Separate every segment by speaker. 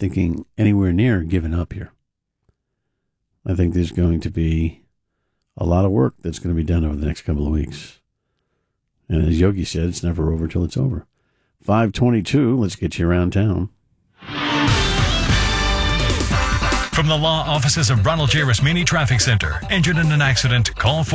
Speaker 1: thinking anywhere near giving up here. I think there's going to be a lot of work that's going to be done over the next couple of weeks. And as Yogi said, it's never over till it's over. 5:22, let's get you around town.
Speaker 2: From the law offices of Ronald J. Rasmini Traffic Center. Injured in an accident? Call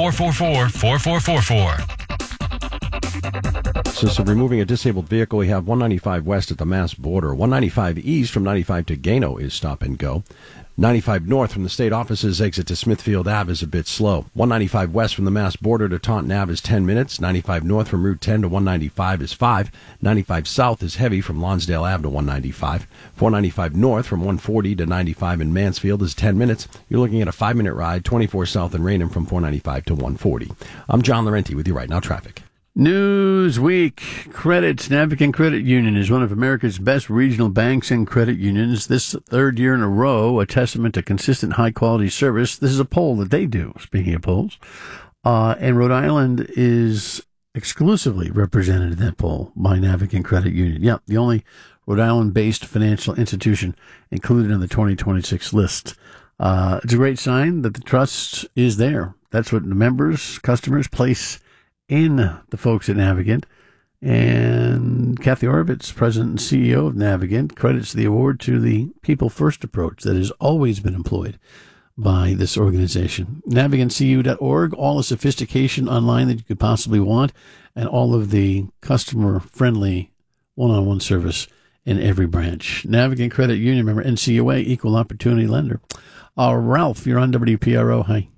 Speaker 2: 444-4444.
Speaker 3: So removing a disabled vehicle, we have 195 west at the Mass border. 195 east from 95 to Gano is stop and go. 95 north from the state offices exit to Smithfield Ave is a bit slow. 195 west from the Mass border to Taunton Ave is 10 minutes. 95 north from Route 10 to 195 is 5. 95 south is heavy from Lonsdale Ave to 195. 495 north from 140 to 95 in Mansfield is 10 minutes. You're looking at a 5-minute ride, 24 south in Raynham from 495 to 140. I'm John Laurenti with you right now, traffic.
Speaker 1: Newsweek. Credits. Navigant Credit Union is one of America's best regional banks and credit unions. This third year in a row, a testament to consistent high-quality service. This is a poll that they do, speaking of polls. And Rhode Island is exclusively represented in that poll by Navigant Credit Union. Yeah, the only Rhode Island-based financial institution included in the 2026 list. It's a great sign that the trust is there. That's what the members, customers place in the folks at Navigant. And Kathy Orovitz, President and CEO of Navigant, credits the award to the people-first approach that has always been employed by this organization. NavigantCU.org, all the sophistication online that you could possibly want, and all of the customer-friendly one-on-one service in every branch. Navigant Credit Union, member NCUA, equal opportunity lender. Ralph, you're on WPRO. Hi.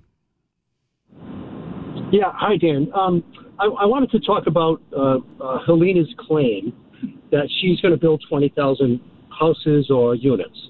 Speaker 4: Yeah, hi, Dan. I wanted to talk about Helena's claim that she's going to build 20,000 houses or units.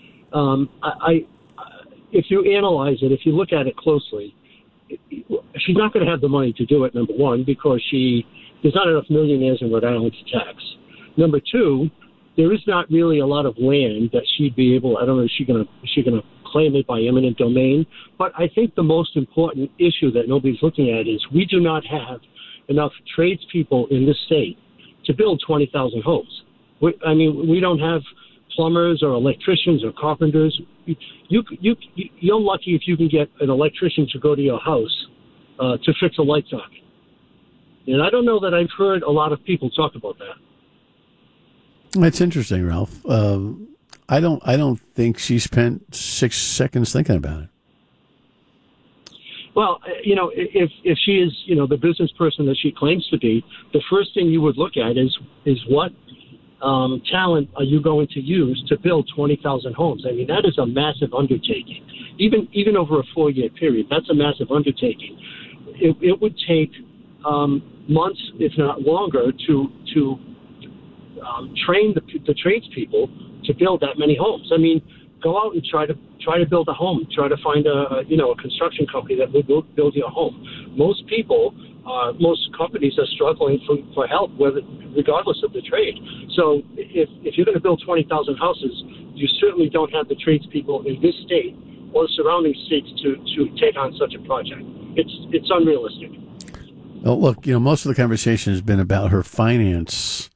Speaker 4: If you analyze it, if you look at it closely, she's not going to have the money to do it, number one, because there's not enough millionaires in Rhode Island to tax. Number two, there is not really a lot of land that she'd be able, I don't know, is she going to claim it by eminent domain? But I think the most important issue that nobody's looking at is we do not have enough tradespepeople in this state to build 20,000 homes. We don't have plumbers or electricians or carpenters. You're lucky if you can get an electrician to go to your house to fix a light socket. And I don't know that I've heard a lot of people talk about that.
Speaker 1: That's interesting, Ralph. I don't think she spent 6 seconds thinking about it.
Speaker 4: Well, if she is, the business person that she claims to be, the first thing you would look at is what talent are you going to use to build 20,000 homes? I mean, that is a massive undertaking. Even over a 4-year period, that's a massive undertaking. It would take months, if not longer, to train the tradespeople to build that many homes. I mean, go out and try to build a home. Try to find a construction company that will build you a home. Most companies are struggling for help, regardless of the trade. So if you're going to build 20,000 houses, you certainly don't have the tradespeople in this state or the surrounding states to take on such a project. It's unrealistic.
Speaker 1: Well, look, most of the conversation has been about her finance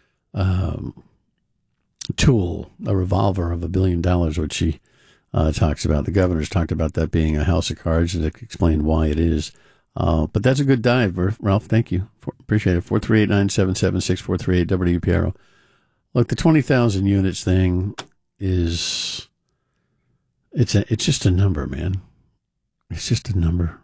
Speaker 1: tool, a revolver of $1 billion, which she talks about. The governor's talked about that being a house of cards, and explained why it is. But that's a good dive, Ralph. Thank you. Appreciate it. 438-977-6438 WPRO. Look, the 20,000 units thing it's just a number, man. It's just a number.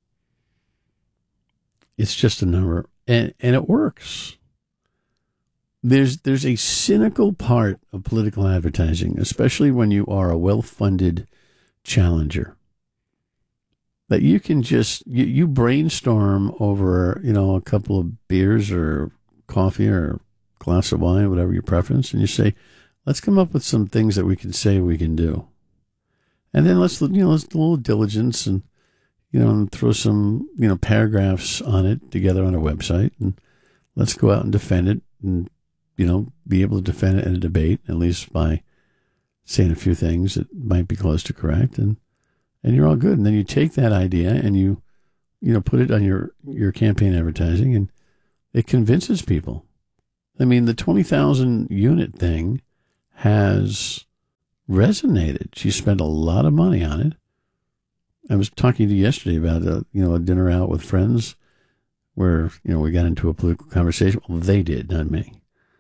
Speaker 1: It's just a number, and it works. There's a cynical part of political advertising, especially when you are a well-funded challenger, that you can just you brainstorm over a couple of beers or coffee or a glass of wine, whatever your preference, and you say, let's come up with some things that we can say we can do, and then let's do a little diligence and and throw some paragraphs on it together on our website, and let's go out and defend it and be able to defend it in a debate, at least by saying a few things that might be close to correct, and you're all good. And then you take that idea and you put it on your campaign advertising, and it convinces people. I mean, the 20,000 unit thing has resonated. She spent a lot of money on it. I was talking to you yesterday about a dinner out with friends where we got into a political conversation. Well, they did, not me.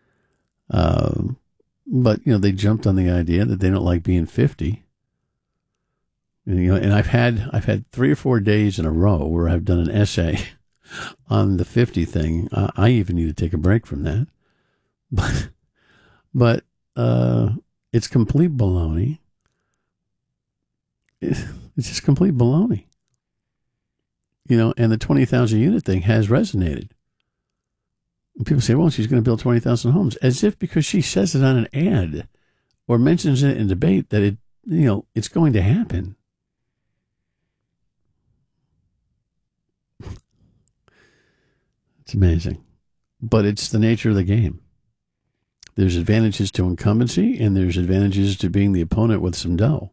Speaker 1: But they jumped on the idea that they don't like being 50. And I've had 3 or 4 days in a row where I've done an essay on the 50 thing. I even need to take a break from that. But it's complete baloney. It's just complete baloney. And the 20,000 unit thing has resonated. And people say, well, she's going to build 20,000 homes, as if because she says it on an ad or mentions it in debate that it's going to happen. It's amazing. But it's the nature of the game. There's advantages to incumbency, and there's advantages to being the opponent with some dough.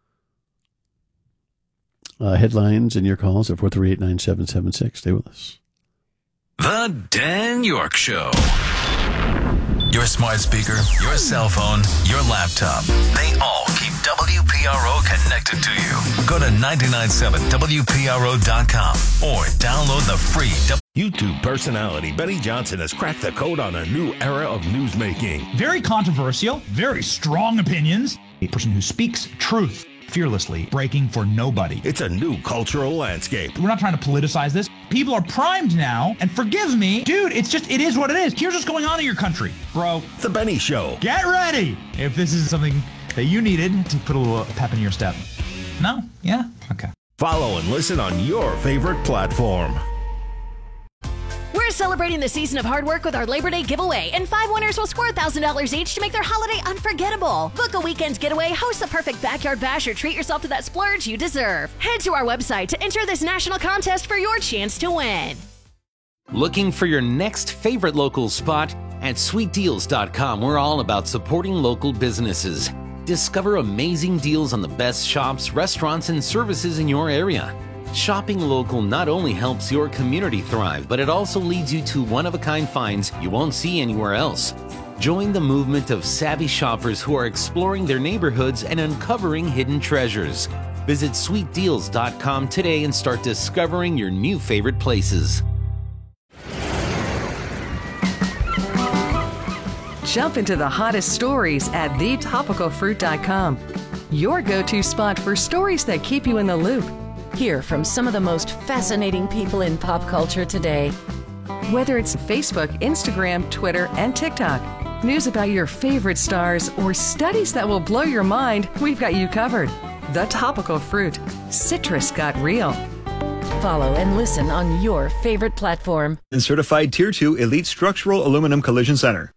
Speaker 1: Headlines and your calls at 438-9776. Stay with us.
Speaker 2: The Dan York Show. Your smart speaker, your cell phone, your laptop. They all keep WPRO connected to you. Go to 997WPRO.com or download the free
Speaker 5: YouTube personality Benny Johnson has cracked the code on a new era of newsmaking.
Speaker 6: Very controversial, very strong opinions. A person who speaks truth fearlessly, breaking for nobody.
Speaker 5: It's a new cultural landscape.
Speaker 6: We're not trying to politicize this. People are primed now, and forgive me, dude, it is what it is. Here's what's going on in your country, bro.
Speaker 5: The Benny Show.
Speaker 6: Get ready if this is something that you needed to put a little pep in your step. No? Yeah? Okay.
Speaker 5: Follow and listen on your favorite platform.
Speaker 7: We're celebrating the season of hard work with our Labor Day giveaway, and 5 winners will score $1,000 each to make their holiday unforgettable. Book a weekend getaway, host the perfect backyard bash, or treat yourself to that splurge you deserve. Head to our website to enter this national contest for your chance to win.
Speaker 8: Looking for your next favorite local spot? At sweetdeals.com, we're all about supporting local businesses. Discover amazing deals on the best shops, restaurants, and services in your area. Shopping local not only helps your community thrive, but it also leads you to one-of-a-kind finds you won't see anywhere else. Join the movement of savvy shoppers who are exploring their neighborhoods and uncovering hidden treasures. Visit sweetdeals.com today and start discovering your new favorite places.
Speaker 9: Jump into the hottest stories at thetopicalfruit.com. Your go-to spot for stories that keep you in the loop.
Speaker 7: Hear from some of the most fascinating people in pop culture today.
Speaker 9: Whether it's Facebook, Instagram, Twitter, and TikTok, news about your favorite stars, or studies that will blow your mind, we've got you covered. The Topical Fruit. Citrus got real.
Speaker 7: Follow and listen on your favorite platform.
Speaker 10: And certified Tier 2 Elite Structural Aluminum Collision Center.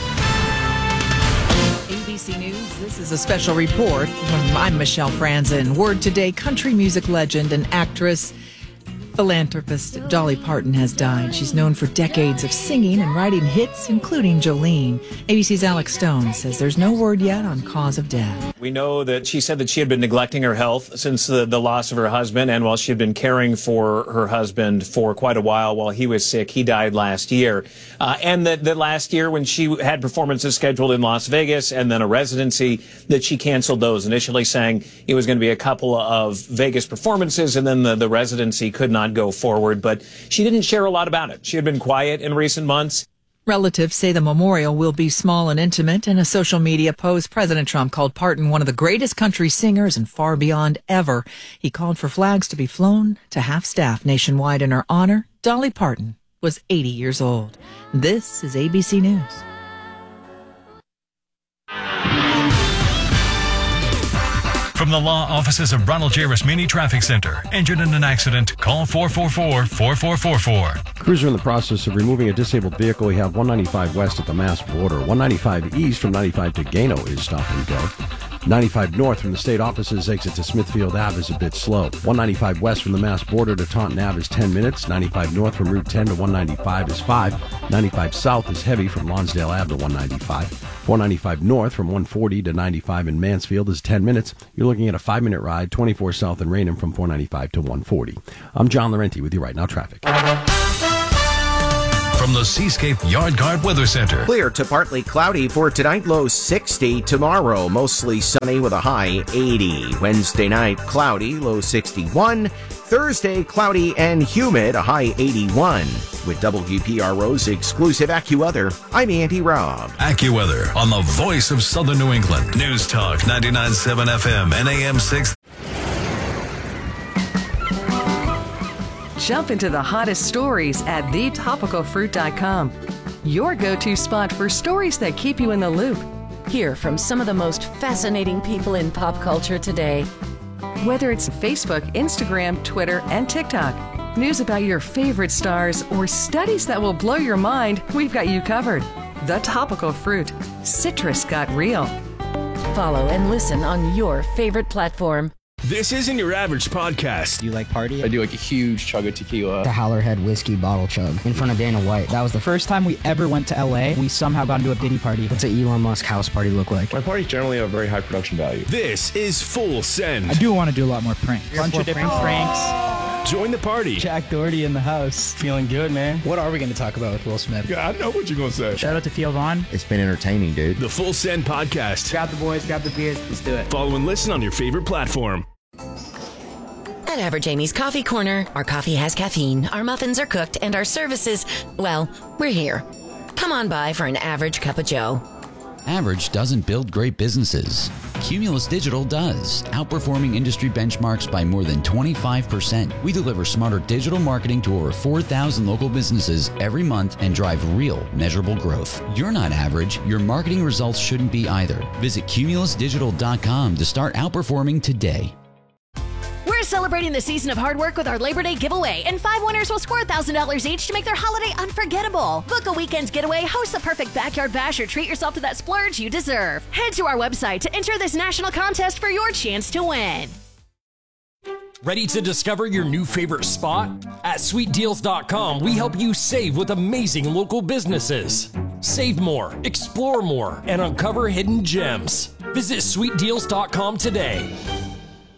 Speaker 11: ABC News, this is a special report. I'm Michelle Franzen. Word today, country music legend and actress, philanthropist Dolly Parton has died. She's known for decades of singing and writing hits, including Jolene. ABC's Alex Stone says there's no word yet on cause of death.
Speaker 12: We know that she said that she had been neglecting her health since the loss of her husband, and while she had been caring for her husband for quite a while he was sick, he died last year. And that last year when she had performances scheduled in Las Vegas and then a residency, that she canceled those, initially saying it was going to be a couple of Vegas performances and then the residency could not go forward. But she didn't share a lot about it. She had been quiet in recent months.
Speaker 11: Relatives say the memorial will be small and intimate. In a social media post, President Trump called Parton one of the greatest country singers and far beyond ever. He called for flags to be flown to half-staff nationwide in her honor. Dolly Parton was 80 years old. This is ABC News.
Speaker 2: From the law offices of Ronald J. Rasmini Traffic Center. Injured in an accident? Call 444-4444.
Speaker 3: Crews are in the process of removing a disabled vehicle. We have 195 west at the Mass border. 195 east from 95 to Gano is stop and go. 95 north from the state offices exit to Smithfield Ave is a bit slow. 195 west from the Mass border to Taunton Ave is 10 minutes. 95 north from Route 10 to 195 is 5. 95 south is heavy from Lonsdale Ave to 195. 495 north from 140 to 95 in Mansfield is 10 minutes. You're looking at a 5-minute ride, 24 south in Raynham from 495 to 140. I'm John Laurenti with you right now, traffic.
Speaker 2: from the Seascape Yard Guard Weather Center.
Speaker 13: Clear to partly cloudy for tonight, low 60. Tomorrow, mostly sunny with a high 80. Wednesday night, cloudy, low 61. Thursday, cloudy and humid, a high 81. With WPRO's exclusive AccuWeather, I'm Andy Robb.
Speaker 2: AccuWeather on the voice of Southern New England. News Talk 99.7 FM and AM 6.
Speaker 9: Jump into the hottest stories at thetopicalfruit.com. Your go-to spot for stories that keep you in the loop.
Speaker 7: Hear from some of the most fascinating people in pop culture today.
Speaker 9: Whether it's Facebook, Instagram, Twitter, and TikTok, news about your favorite stars, or studies that will blow your mind, we've got you covered. The Topical Fruit. Citrus got real.
Speaker 7: Follow and listen on your favorite platform.
Speaker 5: This isn't your average podcast.
Speaker 14: Do you like party?
Speaker 15: I do like a huge chug of tequila.
Speaker 14: The Howlerhead whiskey bottle chug in front of Dana White. That was the first time we ever went to LA. We somehow got into a Diddy party. What's an Elon Musk house party look like?
Speaker 15: My parties generally have very high production value.
Speaker 5: This is Full Send.
Speaker 14: I do want to do a lot more pranks. Bunch of different pranks.
Speaker 5: Join the party.
Speaker 14: Jack Doherty in the house. Feeling good, man. What are we going to talk about with Will Smith?
Speaker 5: Yeah, I know what you're going to say.
Speaker 14: Shout out to Theo Vaughn.
Speaker 15: It's been entertaining, dude.
Speaker 5: The Full Send podcast.
Speaker 14: Grab the boys, grab the beers. Let's do it.
Speaker 5: Follow and listen on your favorite platform.
Speaker 7: At Average Amy's Coffee Corner, our coffee has caffeine, our muffins are cooked, and our services, well, we're here. Come on by for an average cup of joe.
Speaker 16: Average doesn't build great businesses. Cumulus Digital does, outperforming industry benchmarks by more than 25%. We deliver smarter digital marketing to over 4,000 local businesses every month and drive real, measurable growth. You're not average. Your marketing results shouldn't be either. Visit cumulusdigital.com to start outperforming today.
Speaker 7: We're celebrating the season of hard work with our Labor Day giveaway, and 5 winners will score $1,000 each to make their holiday unforgettable. Book a weekend getaway, host the perfect backyard bash, or treat yourself to that splurge you deserve. Head to our website to enter this national contest for your chance to win.
Speaker 17: Ready to discover your new favorite spot? At SweetDeals.com, we help you save with amazing local businesses. Save more, explore more, and uncover hidden gems. Visit SweetDeals.com today.